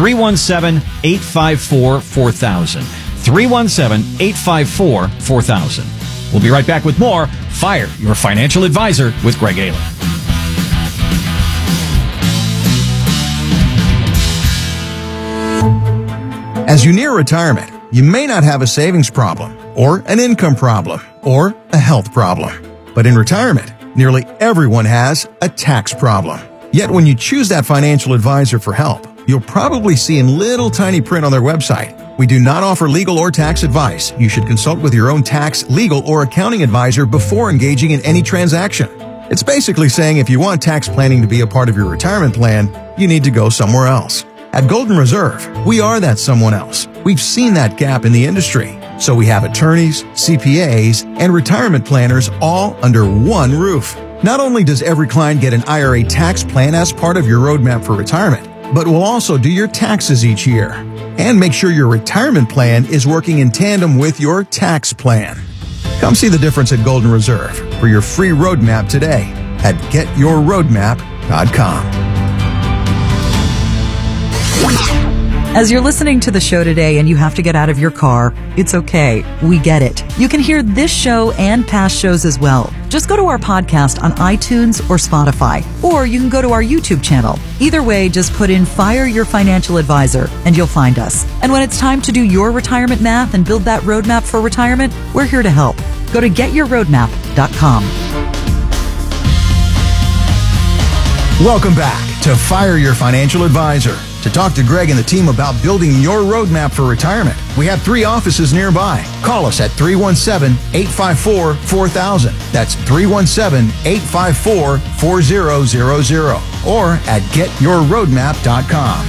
317-854-4000. 317-854-4000. We'll be right back with more Fire Your Financial Advisor with Greg Ayler. As you near retirement, you may not have a savings problem, or an income problem, or a health problem. But in retirement, nearly everyone has a tax problem. Yet when you choose that financial advisor for help, you'll probably see in little tiny print on their website, we do not offer legal or tax advice. You should consult with your own tax, legal, or accounting advisor before engaging in any transaction. It's basically saying if you want tax planning to be a part of your retirement plan, you need to go somewhere else. At Golden Reserve, we are that someone else. We've seen that gap in the industry. So we have attorneys, CPAs, and retirement planners all under one roof. Not only does every client get an IRA tax plan as part of your roadmap for retirement, but we'll also do your taxes each year and make sure your retirement plan is working in tandem with your tax plan. Come see the difference at Golden Reserve for your free roadmap today at GetYourRoadmap.com. As you're listening to the show today and you have to get out of your car, it's okay. We get it. You can hear this show and past shows as well. Just go to our podcast on iTunes or Spotify, or you can go to our YouTube channel. Either way, just put in Fire Your Financial Advisor and you'll find us. And when it's time to do your retirement math and build that roadmap for retirement, we're here to help. Go to GetYourRoadmap.com. Welcome back to Fire Your Financial Advisor. To talk to Greg and the team about building your roadmap for retirement, we have 3 offices nearby. Call us at 317-854-4000. That's 317-854-4000. Or at GetYourRoadmap.com.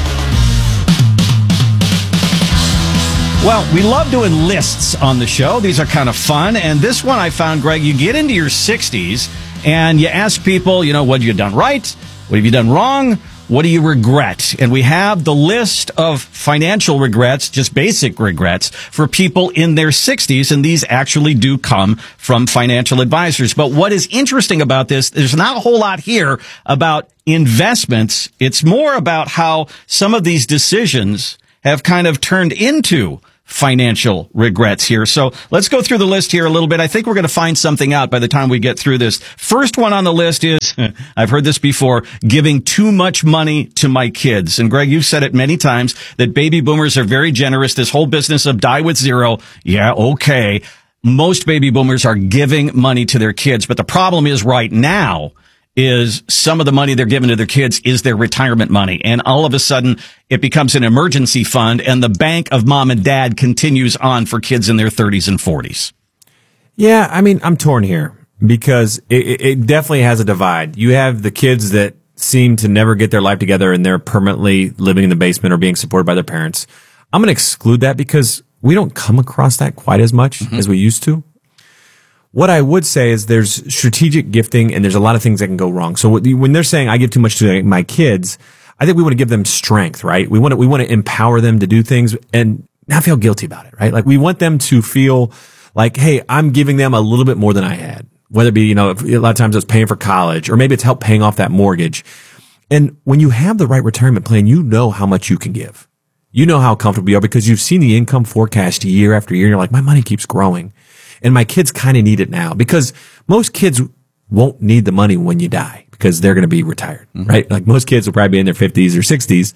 Well, we love doing lists on the show. These are kind of fun. And this one I found, Greg, you get into your 60s and you ask people, what have you done right? What have you done wrong? What do you regret? And we have the list of financial regrets, just basic regrets for people in their 60s. And these actually do come from financial advisors. But what is interesting about this, there's not a whole lot here about investments. It's more about how some of these decisions have kind of turned into financial regrets here. So let's go through the list here a little bit. I think we're going to find something out by the time we get through this. First one on the list is, I've heard this before, giving too much money to my kids. And Greg, you've said it many times that baby boomers are very generous. This whole business of die with zero. Yeah, okay. Most baby boomers are giving money to their kids. But the problem is right now is some of the money they're giving to their kids is their retirement money. And all of a sudden it becomes an emergency fund and the bank of mom and dad continues on for kids in their 30s and 40s. Yeah, I mean, I'm torn here because it definitely has a divide. You have the kids that seem to never get their life together and they're permanently living in the basement or being supported by their parents. I'm going to exclude that because we don't come across that quite as much as we used to. What I would say is there's strategic gifting and there's a lot of things that can go wrong. So when they're saying I give too much to my kids, I think we want to give them strength, right? We want to empower them to do things and not feel guilty about it, right? Like we want them to feel like, hey, I'm giving them a little bit more than I had. Whether it be, a lot of times it's paying for college or maybe it's help paying off that mortgage. And when you have the right retirement plan, you know how much you can give. You know how comfortable you are because you've seen the income forecast year after year. And you're like, my money keeps growing. And my kids kind of need it now because most kids won't need the money when you die because they're going to be retired, right? Like most kids will probably be in their 50s or 60s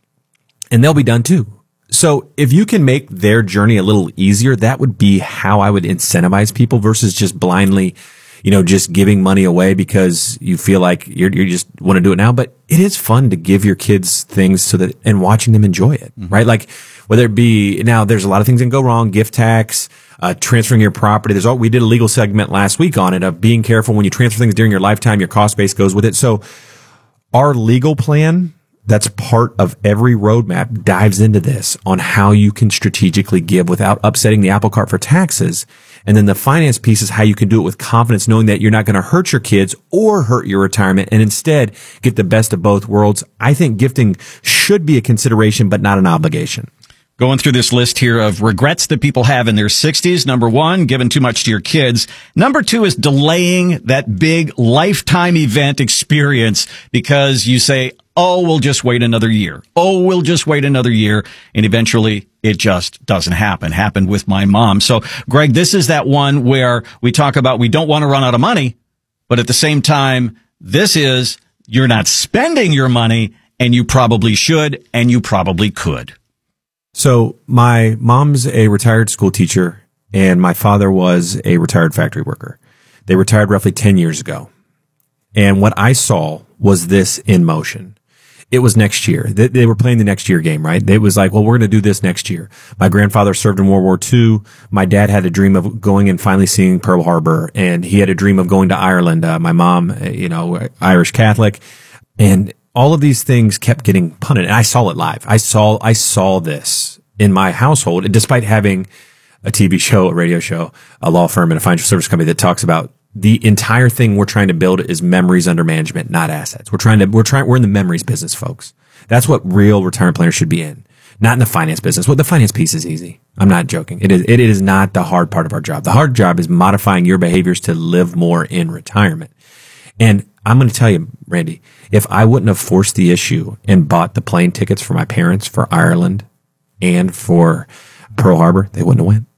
and they'll be done too. So if you can make their journey a little easier, that would be how I would incentivize people versus just blindly, just giving money away because you feel like you just want to do it now. But it is fun to give your kids things so that, and watching them enjoy it, right? Like whether it be, now there's a lot of things that can go wrong, gift tax, transferring your property. We did a legal segment last week on it of being careful when you transfer things during your lifetime, your cost base goes with it. So our legal plan, that's part of every roadmap, dives into this on how you can strategically give without upsetting the apple cart for taxes. And then the finance piece is how you can do it with confidence, knowing that you're not going to hurt your kids or hurt your retirement and instead get the best of both worlds. I think gifting should be a consideration, but not an obligation. Going through this list here of regrets that people have in their 60s. Number one, giving too much to your kids. Number two is delaying that big lifetime event experience because you say, oh, we'll just wait another year. Oh, we'll just wait another year. And eventually it just doesn't happen. Happened with my mom. So, Greg, this is that one where we talk about we don't want to run out of money, but at the same time, this is you're not spending your money and you probably should and you probably could. So my mom's a retired school teacher and my father was a retired factory worker. They retired roughly 10 years ago. And what I saw was this in motion. It was next year. They were playing the next year game, right? It was like, well, we're going to do this next year. My grandfather served in World War II. My dad had a dream of going and finally seeing Pearl Harbor. And he had a dream of going to Ireland. My mom, Irish Catholic. And all of these things kept getting punted. And I saw it live. I saw this in my household. And despite having a TV show, a radio show, a law firm, and a financial service company that talks about the entire thing we're trying to build is memories under management, not assets. We're in the memories business, folks. That's what real retirement planners should be in. Not in the finance business. Well, the finance piece is easy. I'm not joking. It is not the hard part of our job. The hard job is modifying your behaviors to live more in retirement. And I'm going to tell you, Randy, if I wouldn't have forced the issue and bought the plane tickets for my parents for Ireland and for Pearl Harbor, they wouldn't have went.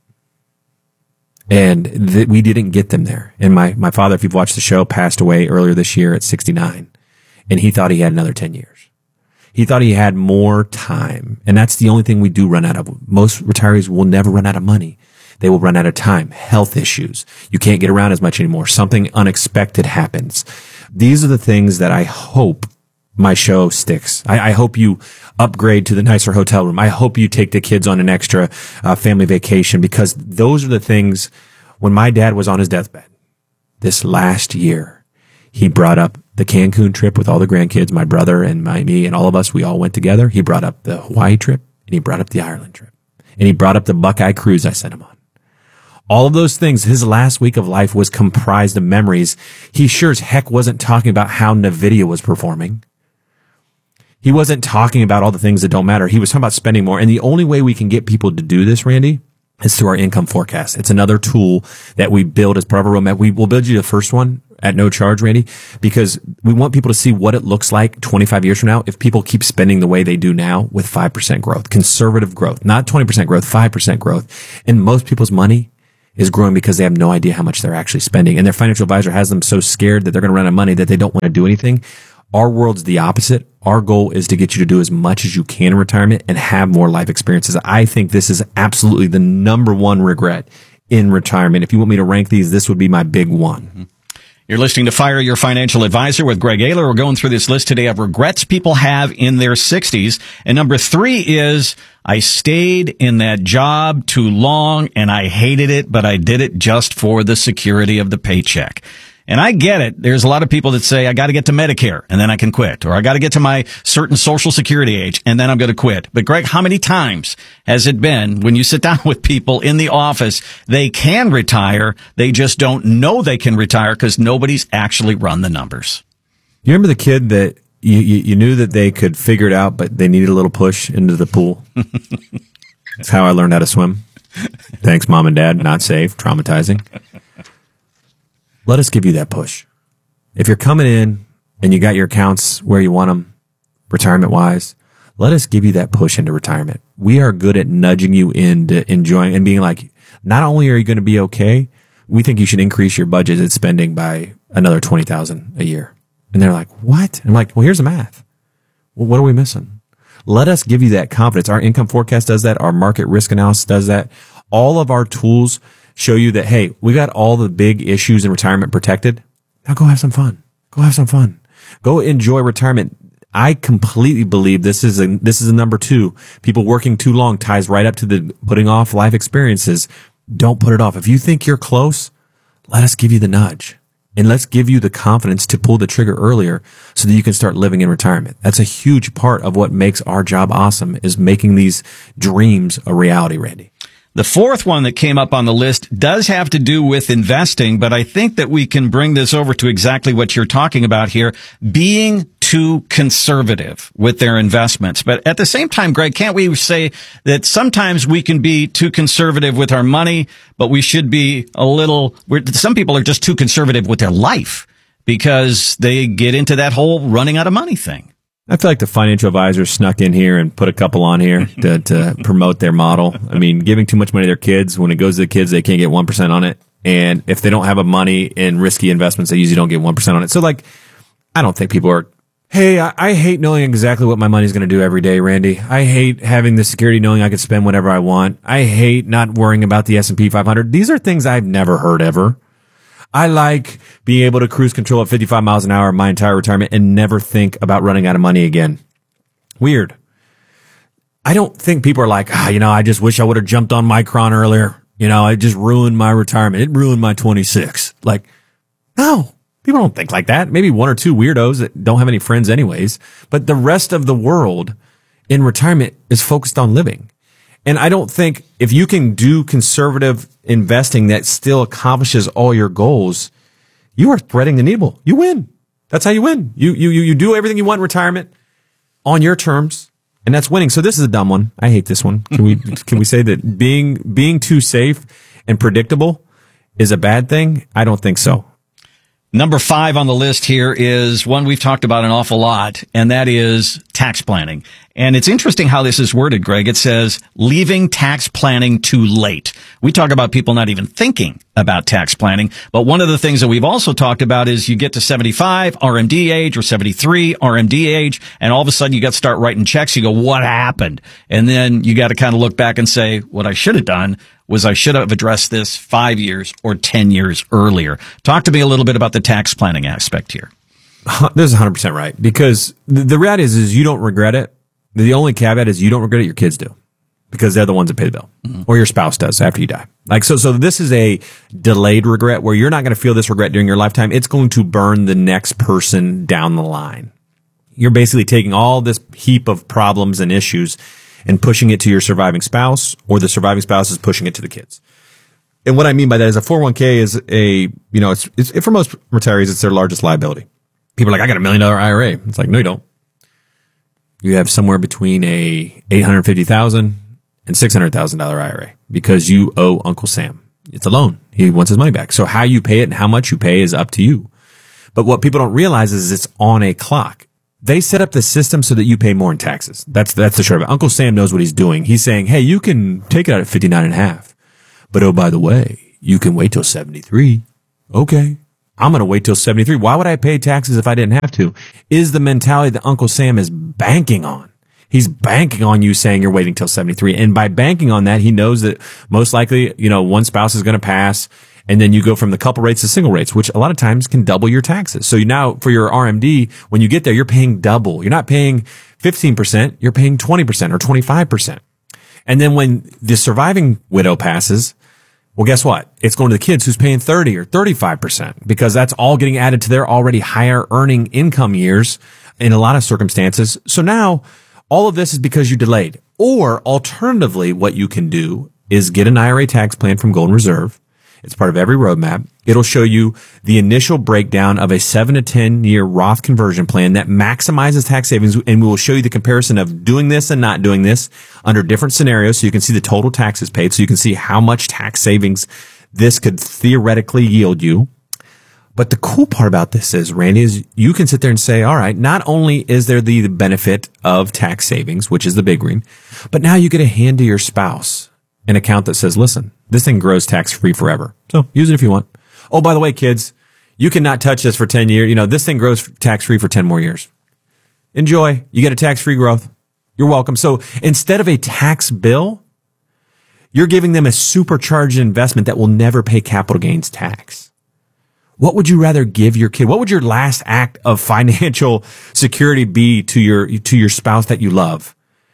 And we didn't get them there. And my father, if you've watched the show, passed away earlier this year at 69. And he thought he had another 10 years. He thought he had more time. And that's the only thing we do run out of. Most retirees will never run out of money. They will run out of time. Health issues. You can't get around as much anymore. Something unexpected happens. These are the things that I hope my show sticks. I hope you upgrade to the nicer hotel room. I hope you take the kids on an extra family vacation, because those are the things. When my dad was on his deathbed this last year, he brought up the Cancun trip with all the grandkids, my brother and me and all of us. We all went together. He brought up the Hawaii trip and he brought up the Ireland trip and he brought up the Buckeye cruise I sent him on. All of those things, his last week of life was comprised of memories. He sure as heck wasn't talking about how NVIDIA was performing. He wasn't talking about all the things that don't matter. He was talking about spending more. And the only way we can get people to do this, Randy, is through our income forecast. It's another tool that we build as part of our roadmap. We will build you the first one at no charge, Randy, because we want people to see what it looks like 25 years from now if people keep spending the way they do now with 5% growth, conservative growth, not 20% growth, 5% growth. And most people's money is growing because they have no idea how much they're actually spending. And their financial advisor has them so scared that they're going to run out of money that they don't want to do anything. Our world's the opposite. Our goal is to get you to do as much as you can in retirement and have more life experiences. I think this is absolutely the number one regret in retirement. If you want me to rank these, this would be my big one. Mm-hmm. You're listening to Fire Your Financial Advisor with Greg Ayler. We're going through this list today of regrets people have in their 60s. And number 3 is, I stayed in that job too long and I hated it, but I did it just for the security of the paycheck. And I get it. There's a lot of people that say, I got to get to Medicare and then I can quit, or I got to get to my certain Social Security age and then I'm going to quit. But Greg, how many times has it been when you sit down with people in the office, they can retire, they just don't know they can retire because nobody's actually run the numbers? You remember the kid that you knew that they could figure it out, but they needed a little push into the pool? That's how I learned how to swim. Thanks, Mom and Dad. Not safe, traumatizing. Let us give you that push. If you're coming in and you got your accounts where you want them, retirement wise, let us give you that push into retirement. We are good at nudging you into enjoying and being like, not only are you going to be okay, we think you should increase your budgeted spending by another $20,000 a year. And they're like, what? And I'm like, well, here's the math. Well, what are we missing? Let us give you that confidence. Our income forecast does that. Our market risk analysis does that. All of our tools show you that, hey, we got all the big issues in retirement protected. Now go have some fun. Go have some fun. Go enjoy retirement. I completely believe this is a number 2. People working too long ties right up to the putting off life experiences. Don't put it off. If you think you're close, let us give you the nudge. And let's give you the confidence to pull the trigger earlier so that you can start living in retirement. That's a huge part of what makes our job awesome, is making these dreams a reality, Randy. The 4th one that came up on the list does have to do with investing, but I think that we can bring this over to exactly what you're talking about here, being too conservative with their investments. But at the same time, Greg, can't we say that sometimes we can be too conservative with our money, but we should be some people are just too conservative with their life because they get into that whole running out of money thing. I feel like the financial advisor snuck in here and put a couple on here to promote their model. I mean, giving too much money to their kids, when it goes to the kids, they can't get 1% on it. And if they don't have a money in risky investments, they usually don't get 1% on it. So like, I don't think people are, hey, I hate knowing exactly what my money's going to do every day, Randy. I hate having the security knowing I can spend whatever I want. I hate not worrying about the S&P 500. These are things I've never heard ever. I like being able to cruise control at 55 miles an hour my entire retirement and never think about running out of money again. Weird. I don't think people are like, I just wish I would have jumped on Micron earlier. I just ruined my retirement. It ruined my 26. Like, no, people don't think like that. Maybe 1 or 2 weirdos that don't have any friends anyways. But the rest of the world in retirement is focused on living. And I don't think if you can do conservative investing that still accomplishes all your goals, you are threading the needle. You win. That's how you win. You do everything you want in retirement on your terms, and that's winning. So this is a dumb one. I hate this one. Can we say that being too safe and predictable is a bad thing? I don't think so. Number 5 on the list here is one we've talked about an awful lot, and that is tax planning. And it's interesting how this is worded, Greg. It says, leaving tax planning too late. We talk about people not even thinking about tax planning, but one of the things that we've also talked about is you get to 75 RMD age or 73 RMD age, and all of a sudden you got to start writing checks. You go, what happened? And then you got to kind of look back and say, what I should have done was I should have addressed this 5 years or 10 years earlier. Talk to me a little bit about the tax planning aspect here. This is 100% right, because the reality is you don't regret it. The only caveat is you don't regret it, your kids do, because they're the ones that pay the bill, or your spouse does after you die. Like, so this is a delayed regret where you're not going to feel this regret during your lifetime. It's going to burn the next person down the line. You're basically taking all this heap of problems and issues and pushing it to your surviving spouse, or the surviving spouse is pushing it to the kids. And what I mean by that is a 401k is it's for most retirees, it's their largest liability. People are like, I got $1 million IRA. It's like, no, you don't. you have somewhere between a $850,000 and $600,000 IRA because you owe Uncle Sam. It's a loan. He wants his money back. So how you pay it and how much you pay is up to you. But what people don't realize is it's on a clock. They set up the system so that you pay more in taxes. That's the short of it. Uncle Sam knows what he's doing. He's saying, hey, you can take it out at 59.5. But oh, by the way, you can wait till 73. Okay. I'm going to wait till 73. Why would I pay taxes if I didn't have to? Is the mentality that Uncle Sam is banking on. He's banking on you saying you're waiting till 73. And by banking on that, he knows that most likely, one spouse is going to pass. And then you go from the couple rates to single rates, which a lot of times can double your taxes. So now for your RMD, when you get there, you're paying double. You're not paying 15%. You're paying 20% or 25%. And then when the surviving widow passes, well, guess what? It's going to the kids who's paying 30 or 35% because that's all getting added to their already higher earning income years in a lot of circumstances. So now all of this is because you delayed. Or alternatively, what you can do is get an IRA tax plan from Golden Reserve. It's part of every roadmap. It'll show you the initial breakdown of a 7 to 10 year Roth conversion plan that maximizes tax savings. And we will show you the comparison of doing this and not doing this under different scenarios. So you can see the total taxes paid. So you can see how much tax savings this could theoretically yield you. But the cool part about this is, Randy, is you can sit there and say, all right, not only is there the benefit of tax savings, which is the big green, but now you get a hand to your spouse an account that says, listen, this thing grows tax-free forever. So use it if you want. Oh, by the way, kids, you cannot touch this for 10 years. This thing grows tax-free for 10 more years. Enjoy. You get a tax-free growth. You're welcome. So instead of a tax bill, you're giving them a supercharged investment that will never pay capital gains tax. What would you rather give your kid? What would your last act of financial security be to your spouse that you love?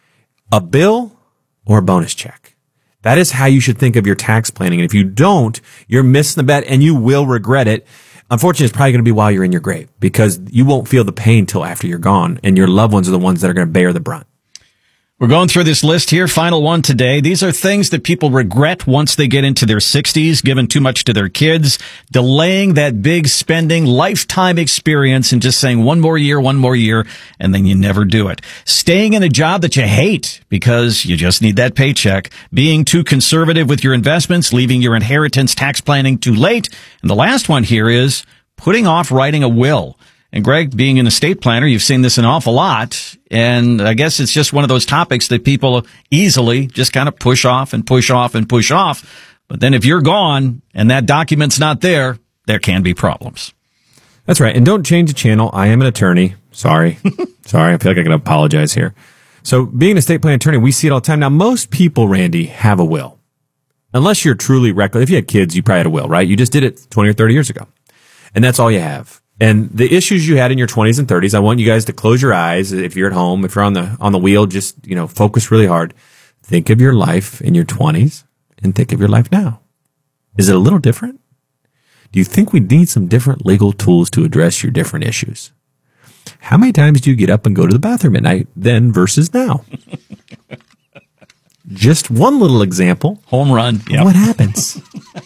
A bill or a bonus check? That is how you should think of your tax planning. And if you don't, you're missing the bet and you will regret it. Unfortunately, it's probably going to be while you're in your grave because you won't feel the pain till after you're gone and your loved ones are the ones that are going to bear the brunt. We're going through this list here, final one today. These are things that people regret once they get into their 60s, giving too much to their kids, delaying that big spending, lifetime experience, and just saying one more year, and then you never do it. Staying in a job that you hate because you just need that paycheck, being too conservative with your investments, leaving your inheritance tax planning too late. And the last one here is putting off writing a will. And Greg, being an estate planner, you've seen this an awful lot. And I guess it's just one of those topics that people easily just kind of push off and push off and push off. But then if you're gone and that document's not there, there can be problems. That's right. And don't change the channel. I am an attorney. Sorry. Sorry. I feel like I can apologize here. So being an estate planning attorney, we see it all the time. Now, most people, Randy, have a will. Unless you're truly reckless. If you had kids, you probably had a will, right? You just did it 20 or 30 years ago. And that's all you have. And the issues you had in your 20s and 30s, I want you guys to close your eyes. If you're at home, if you're on the wheel, just, focus really hard. Think of your life in your 20s and think of your life now. Is it a little different? Do you think we need some different legal tools to address your different issues? How many times do you get up and go to the bathroom at night then versus now? Just one little example. Home run. Yep. What happens?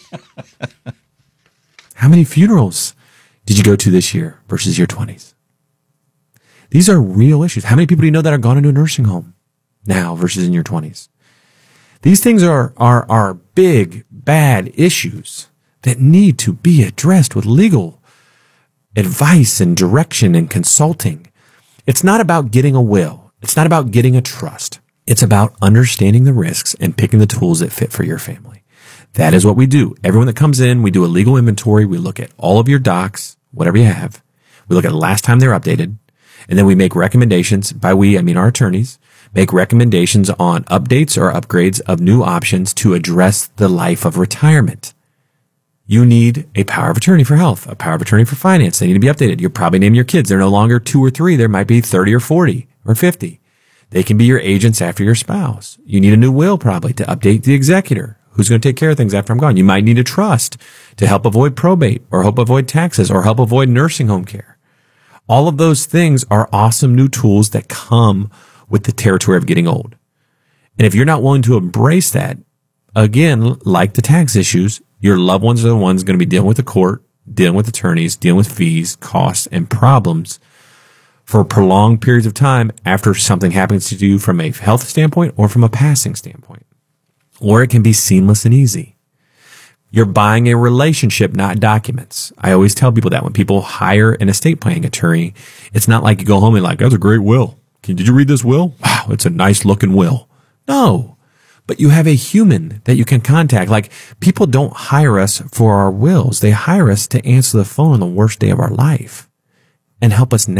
How many funerals did you go to this year versus your 20s? These are real issues. How many people do you know that are gone into a nursing home now versus in your 20s? These things are big, bad issues that need to be addressed with legal advice and direction and consulting. It's not about getting a will. It's not about getting a trust. It's about understanding the risks and picking the tools that fit for your family. That is what we do. Everyone that comes in, we do a legal inventory. We look at all of your docs, whatever you have. We look at the last time they're updated. And then we make recommendations. By we, I mean our attorneys, make recommendations on updates or upgrades of new options to address the life of retirement. You need a power of attorney for health, a power of attorney for finance. They need to be updated. You're probably naming your kids. They're no longer 2 or 3. There might be 30 or 40 or 50. They can be your agents after your spouse. You need a new will probably to update the executor. Who's going to take care of things after I'm gone? You might need a trust to help avoid probate or help avoid taxes or help avoid nursing home care. All of those things are awesome new tools that come with the territory of getting old. And if you're not willing to embrace that, again, like the tax issues, your loved ones are the ones going to be dealing with the court, dealing with attorneys, dealing with fees, costs, and problems for prolonged periods of time after something happens to you from a health standpoint or from a passing standpoint. Or it can be seamless and easy. You're buying a relationship, not documents. I always tell people that when people hire an estate planning attorney, it's not like you go home and like, that's a great will. Did you read this will? Wow, it's a nice looking will. No, but you have a human that you can contact. Like, people don't hire us for our wills. They hire us to answer the phone on the worst day of our life and help us